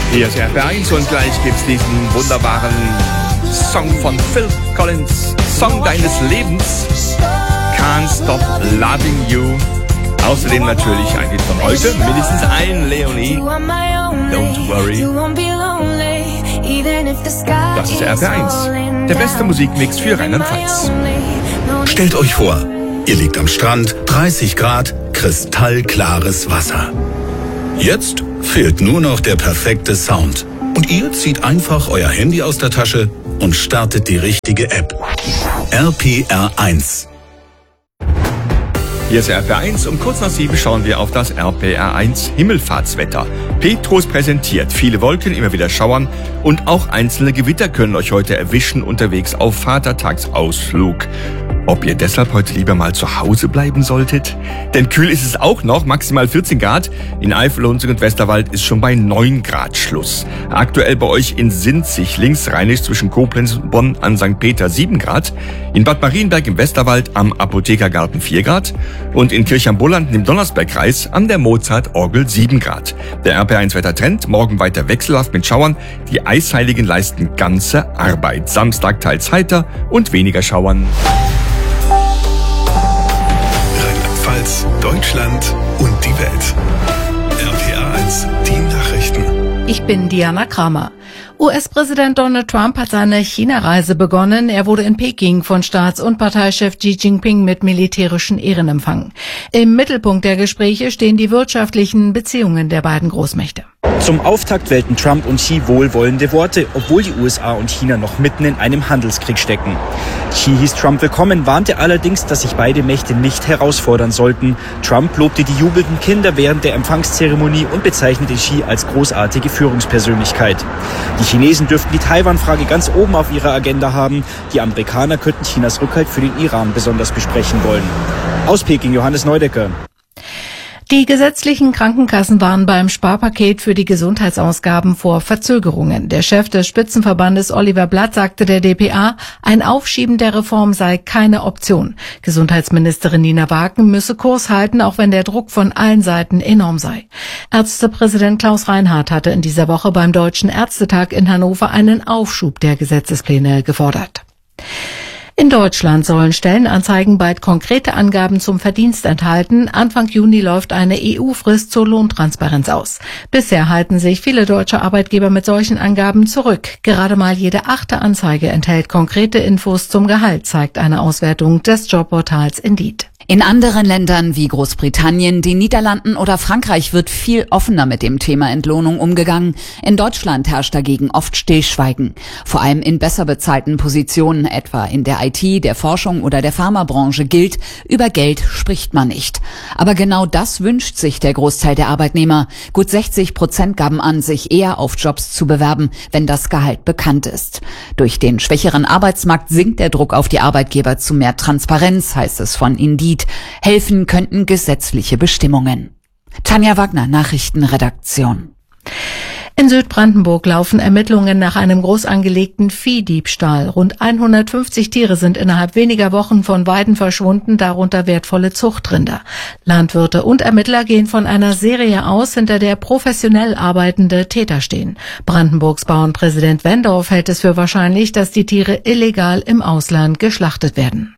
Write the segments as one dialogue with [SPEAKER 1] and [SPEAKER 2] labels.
[SPEAKER 1] Hier ist RP1 und gleich gibt's diesen wunderbaren Song von Phil Collins, Song deines Lebens, Can't Stop Loving You. Außerdem natürlich ein Lied von heute, mindestens ein Leonie, Don't Worry. Das ist RP1, der beste Musikmix für Rheinland-Pfalz.
[SPEAKER 2] Stellt euch vor, ihr liegt am Strand, 30 Grad, kristallklares Wasser. Jetzt fehlt nur noch der perfekte Sound. Und ihr zieht einfach euer Handy aus der Tasche und startet die richtige App. RPR1.
[SPEAKER 1] Hier ist RPR1. Um kurz nach 7 schauen wir auf das RPR1 Himmelfahrtswetter. Petrus präsentiert viele Wolken, immer wieder Schauern und auch einzelne Gewitter können euch heute erwischen unterwegs auf Vatertagsausflug. Ob ihr deshalb heute lieber mal zu Hause bleiben solltet? Denn kühl ist es auch noch, maximal 14 Grad. In Eifel, Hunsrück und Westerwald ist schon bei 9 Grad Schluss. Aktuell bei euch in Sinzig, linksrheinisch zwischen Koblenz und Bonn an St. Peter 7 Grad. In Bad Marienberg im Westerwald am Apothekergarten 4 Grad. Und in Kirchheim-Bolland im Donnersbergkreis an der Mozartorgel 7 Grad. Der RP1-Wettertrend, morgen weiter wechselhaft mit Schauern. Die Eisheiligen leisten ganze Arbeit. Samstag teils heiter und weniger Schauern.
[SPEAKER 2] Rheinland-Pfalz, Deutschland und die Welt. RPR1, die Nachrichten.
[SPEAKER 3] Ich bin Diana Kramer. US-Präsident Donald Trump hat seine China-Reise begonnen. Er wurde in Peking von Staats- und Parteichef Xi Jinping mit militärischen Ehren empfangen. Im Mittelpunkt der Gespräche stehen die wirtschaftlichen Beziehungen der beiden Großmächte.
[SPEAKER 4] Zum Auftakt wählten Trump und Xi wohlwollende Worte, obwohl die USA und China noch mitten in einem Handelskrieg stecken. Xi hieß Trump willkommen, warnte allerdings, dass sich beide Mächte nicht herausfordern sollten. Trump lobte die jubelnden Kinder während der Empfangszeremonie und bezeichnete Xi als großartige Führungspersönlichkeit. Die Chinesen dürften die Taiwan-Frage ganz oben auf ihrer Agenda haben. Die Amerikaner könnten Chinas Rückhalt für den Iran besonders besprechen wollen. Aus Peking, Johannes Neudecker.
[SPEAKER 3] Die gesetzlichen Krankenkassen waren beim Sparpaket für die Gesundheitsausgaben vor Verzögerungen. Der Chef des Spitzenverbandes Oliver Blatt sagte der dpa, ein Aufschieben der Reform sei keine Option. Gesundheitsministerin Nina Wagen müsse Kurs halten, auch wenn der Druck von allen Seiten enorm sei. Ärztepräsident Klaus Reinhardt hatte in dieser Woche beim Deutschen Ärztetag in Hannover einen Aufschub der Gesetzespläne gefordert. In Deutschland sollen Stellenanzeigen bald konkrete Angaben zum Verdienst enthalten. Anfang Juni läuft eine EU-Frist zur Lohntransparenz aus. Bisher halten sich viele deutsche Arbeitgeber mit solchen Angaben zurück. Gerade mal jede 8. Anzeige enthält konkrete Infos zum Gehalt, zeigt eine Auswertung des Jobportals Indeed.
[SPEAKER 5] In anderen Ländern wie Großbritannien, den Niederlanden oder Frankreich wird viel offener mit dem Thema Entlohnung umgegangen. In Deutschland herrscht dagegen oft Stillschweigen. Vor allem in besser bezahlten Positionen, etwa in der IT, der Forschung oder der Pharmabranche gilt, über Geld spricht man nicht. Aber genau das wünscht sich der Großteil der Arbeitnehmer. Gut 60% gaben an, sich eher auf Jobs zu bewerben, wenn das Gehalt bekannt ist. Durch den schwächeren Arbeitsmarkt sinkt der Druck auf die Arbeitgeber zu mehr Transparenz, heißt es von Indeed. Helfen könnten gesetzliche Bestimmungen. Tanja Wagner, Nachrichtenredaktion.
[SPEAKER 3] In Südbrandenburg laufen Ermittlungen nach einem groß angelegten Viehdiebstahl. Rund 150 Tiere sind innerhalb weniger Wochen von Weiden verschwunden, darunter wertvolle Zuchtrinder. Landwirte und Ermittler gehen von einer Serie aus, hinter der professionell arbeitende Täter stehen. Brandenburgs Bauernpräsident Wendorf hält es für wahrscheinlich, dass die Tiere illegal im Ausland geschlachtet werden.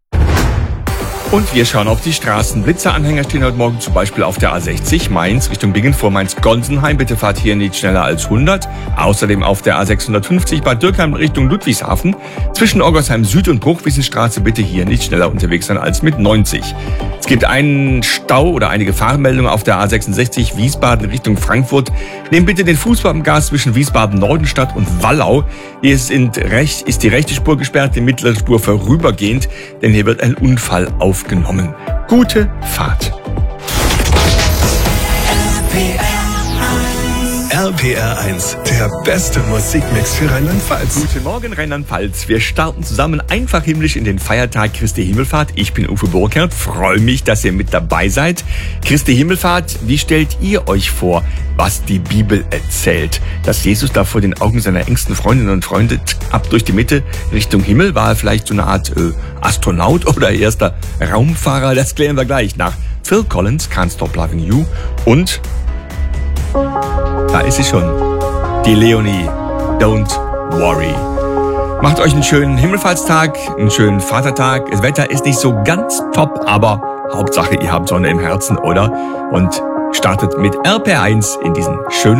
[SPEAKER 1] Und wir schauen auf die Straßen. Blitzeranhänger stehen heute Morgen zum Beispiel auf der A60 Mainz Richtung Bingen vor Mainz-Gonsenheim. Bitte fahrt hier nicht schneller als 100. Außerdem auf der A650 Bad Dürkheim Richtung Ludwigshafen. Zwischen Orgersheim Süd und Bruchwiesenstraße bitte hier nicht schneller unterwegs sein als mit 90. Es gibt einen Stau oder einige Fahrmeldungen auf der A66 Wiesbaden Richtung Frankfurt. Nehmt bitte den Fußballgas zwischen Wiesbaden-Nordenstadt und Wallau. Hier ist die rechte Spur gesperrt, die mittlere Spur vorübergehend, denn hier wird ein Unfall aufgenommen. Gute Fahrt.
[SPEAKER 2] RPR1, der beste Musikmix für Rheinland-Pfalz.
[SPEAKER 1] Guten Morgen Rheinland-Pfalz. Wir starten zusammen einfach himmlisch in den Feiertag Christi Himmelfahrt. Ich bin Uwe Burkhardt, freue mich, dass ihr mit dabei seid. Christi Himmelfahrt, wie stellt ihr euch vor, was die Bibel erzählt? Dass Jesus da vor den Augen seiner engsten Freundinnen und Freunde ab durch die Mitte Richtung Himmel, war er vielleicht so eine Art Astronaut oder erster Raumfahrer? Das klären wir gleich nach Phil Collins, Can't Stop Loving You und da ist sie schon. die Leonie. Don't worry. Macht euch einen schönen Himmelfahrtstag, einen schönen Vatertag. Das Wetter ist nicht so ganz top, aber Hauptsache ihr habt Sonne im Herzen, oder? Und startet mit RPR1 in diesen schönen